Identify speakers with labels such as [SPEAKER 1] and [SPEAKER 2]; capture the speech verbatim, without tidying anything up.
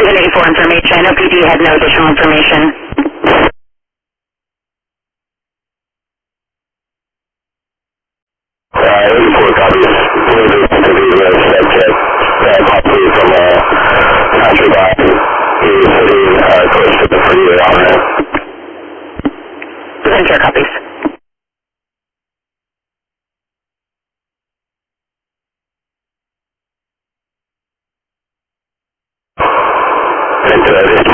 [SPEAKER 1] Division eighty-four information. O P D had no additional information.
[SPEAKER 2] Uh, eighty-four copies. We're going to be the step check. That copy from uh, contraband. He was sitting uh, close to the freeway on ramp.
[SPEAKER 1] Division care copies.
[SPEAKER 2] And uh,